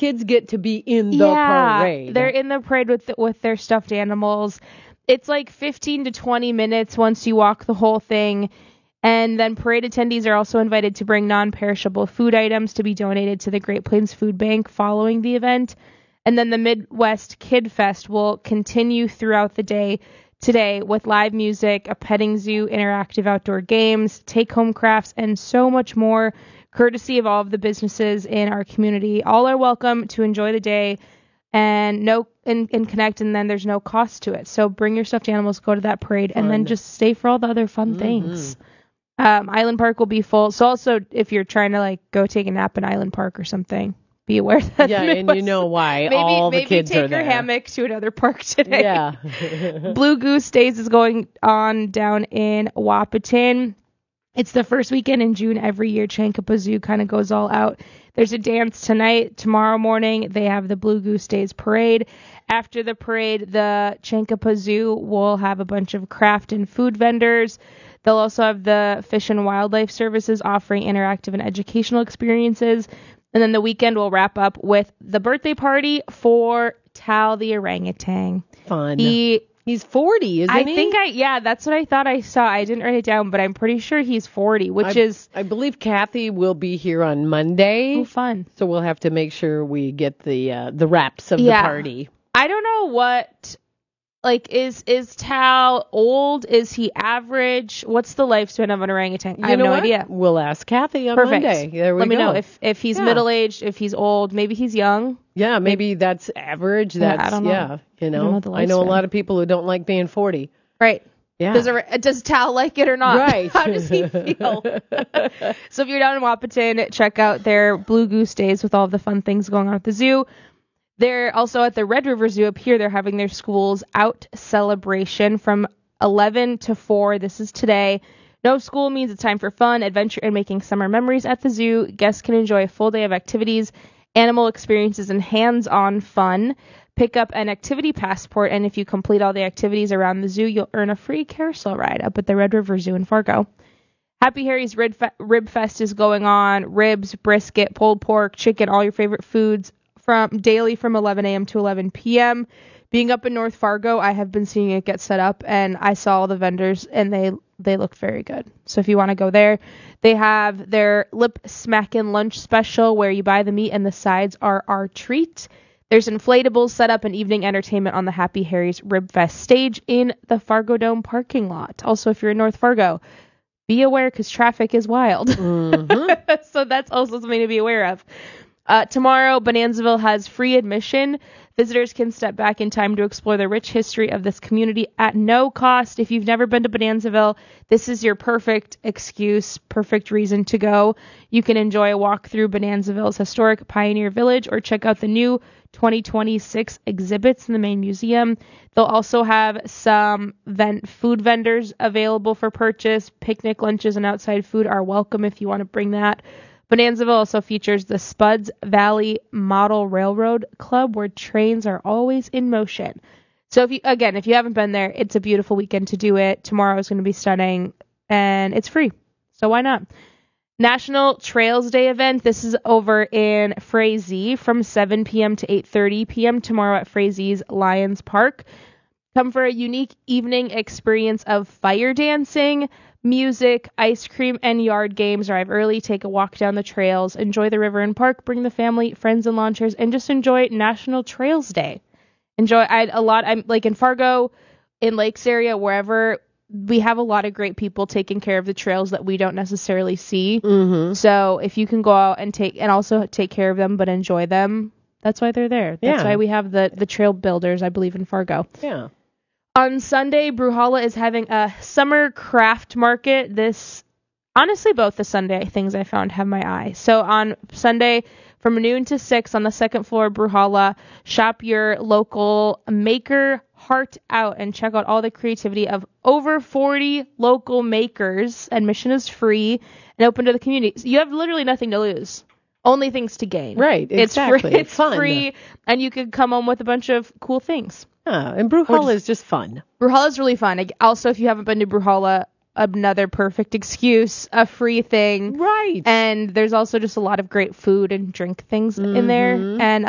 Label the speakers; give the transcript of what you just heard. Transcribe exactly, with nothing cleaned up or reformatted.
Speaker 1: kids get to be in the
Speaker 2: yeah,
Speaker 1: parade.
Speaker 2: They're in the parade with with their stuffed animals. It's like fifteen to twenty minutes once you walk the whole thing. And then parade attendees are also invited to bring non-perishable food items to be donated to the Great Plains Food Bank following the event. And then the Midwest Kid Fest will continue throughout the day today with live music, a petting zoo, interactive outdoor games, take-home crafts, and so much more, courtesy of all of the businesses in our community. All are welcome to enjoy the day and no and, and connect, and then there's no cost to it. So bring your stuffed animals, go to that parade,
Speaker 1: Fun.
Speaker 2: and then just stay for all the other fun
Speaker 1: Mm-hmm.
Speaker 2: things. Um, Island Park will be full. So also, if you're trying to like go take a nap in Island Park or something, be aware that
Speaker 1: Yeah, and you know why
Speaker 2: maybe,
Speaker 1: all the
Speaker 2: maybe
Speaker 1: kids
Speaker 2: take
Speaker 1: are
Speaker 2: your
Speaker 1: there.
Speaker 2: hammock to another park today.
Speaker 1: Yeah.
Speaker 2: Blue Goose Days is going on down in Wahpeton. It's the first weekend in June every year. Chankapaa Zoo kind of goes all out. There's a dance tonight. Tomorrow morning, they have the Blue Goose Days parade. After the parade, the Chankapaa Zoo will have a bunch of craft and food vendors. They'll also have the Fish and Wildlife Services offering interactive and educational experiences. And then the weekend will wrap up with the birthday party for Tal the orangutan.
Speaker 1: Fun.
Speaker 2: He,
Speaker 1: He's forty, isn't
Speaker 2: I
Speaker 1: he?
Speaker 2: think I, yeah, that's what I thought I saw. I didn't write it down, but I'm pretty sure he's forty, which
Speaker 1: I,
Speaker 2: is...
Speaker 1: I believe Kathy will be here on Monday.
Speaker 2: Oh, fun.
Speaker 1: So we'll have to make sure we get the uh, the wraps of
Speaker 2: Yeah.
Speaker 1: the party.
Speaker 2: I don't know what... Like, is is Tal old? Is he average? What's the lifespan of an orangutan?
Speaker 1: You
Speaker 2: I have
Speaker 1: know
Speaker 2: no
Speaker 1: what?
Speaker 2: idea.
Speaker 1: We'll ask Kathy on
Speaker 2: Perfect.
Speaker 1: Monday. There we
Speaker 2: Let
Speaker 1: go.
Speaker 2: me know if, if he's
Speaker 1: Yeah.
Speaker 2: middle-aged, if he's old, maybe he's young.
Speaker 1: Yeah, maybe that's average.
Speaker 2: Yeah,
Speaker 1: That's
Speaker 2: I don't know.
Speaker 1: yeah, you
Speaker 2: I
Speaker 1: know.
Speaker 2: don't know the
Speaker 1: I know a
Speaker 2: lifespan.
Speaker 1: lot of people who don't like being forty.
Speaker 2: Right.
Speaker 1: Yeah.
Speaker 2: Does a, does Tal like it or not?
Speaker 1: Right.
Speaker 2: How does he feel? So if you're down in Wahpeton, check out their Blue Goose Days with all the fun things going on at the zoo. They're also at the Red River Zoo up here. They're having their schools out celebration from eleven to four. This is today. No school means it's time for fun, adventure, and making summer memories at the zoo. Guests can enjoy a full day of activities, animal experiences, and hands-on fun. Pick up an activity passport, and if you complete all the activities around the zoo, you'll earn a free carousel ride up at the Red River Zoo in Fargo. Happy Harry's Rib, Fe- Rib Fest is going on. Ribs, brisket, pulled pork, chicken, all your favorite foods from daily from eleven a.m. to eleven p.m. Being up in North Fargo, I have been seeing it get set up, and I saw all the vendors, and they they looked very good. So if you want to go there, they have their lip smackin' lunch special where you buy the meat and the sides are our treat. There's inflatables set up and evening entertainment on the Happy Harry's Rib Fest stage in the Fargo Dome parking lot. Also, if you're in North Fargo, be aware because traffic is wild.
Speaker 1: Mm-hmm.
Speaker 2: So that's also something to be aware of. Uh, tomorrow, Bonanzaville has free admission. Visitors can step back in time to explore the rich history of this community at no cost. If you've never been to Bonanzaville, this is your perfect excuse, perfect reason to go. You can enjoy a walk through Bonanzaville's historic Pioneer Village or check out the new twenty twenty-six exhibits in the main museum. They'll also have some vent food vendors available for purchase. Picnic lunches and outside food are welcome if you want to bring that. Bonanzaville also features the Spuds Valley Model Railroad Club, where trains are always in motion. So if you, again, if you haven't been there, it's a beautiful weekend to do it. Tomorrow is going to be stunning, and it's free. So why not? National Trails Day event. This is over in Frazee from seven p.m. to eight thirty p.m. tomorrow at Frazee's Lions Park. Come for a unique evening experience of fire dancing, music, ice cream, and yard games. Arrive early, take a walk down the trails, enjoy the river and park, bring the family, friends, and launchers, and just enjoy National Trails Day. Enjoy I a lot. I'm like in Fargo, in Lakes area, wherever. We have a lot of great people taking care of the trails that we don't necessarily see.
Speaker 1: Mm-hmm.
Speaker 2: So if you can go out and take and also take care of them, but enjoy them, that's why they're there. That's
Speaker 1: Yeah.
Speaker 2: why we have the the trail builders, I believe, in Fargo.
Speaker 1: Yeah.
Speaker 2: On Sunday, Bruhala is having a summer craft market. This, honestly, both the Sunday things I found have my eye. So on Sunday, from noon to six on the second floor of Bruhala, shop your local maker heart out and check out all the creativity of over forty local makers. Admission is free and open to the community. So you have literally nothing to lose. Only things to gain.
Speaker 1: Right, exactly.
Speaker 2: It's free. It's
Speaker 1: Fun.
Speaker 2: free, and you could come home with a bunch of cool things.
Speaker 1: Yeah, and Bruhala is just fun.
Speaker 2: Bruhala is really fun. Also, if you haven't been to Bruhala, another perfect excuse, a free thing.
Speaker 1: Right.
Speaker 2: And there's also just a lot of great food and drink things mm-hmm. in there. And